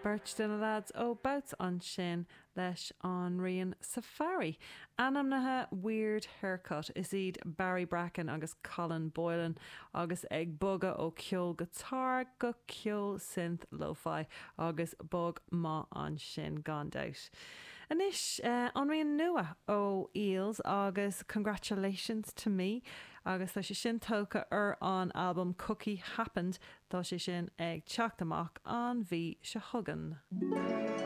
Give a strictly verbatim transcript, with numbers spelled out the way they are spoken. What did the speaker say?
Bert den lads ó bouts an sin leis an rion safari. Anam nathe weird haircut is iad Barry Bracken agus Colin Boylan agus ag boga ó ceol guitar go ceol synth lo-fi agus bog má an sin gandout. Anis uh, an rion nua ó Eels agus congratulations to me agus tá sé sin tóca ar an album Cookie Happened tá sé sin ag teacht amach an bhí se thugan.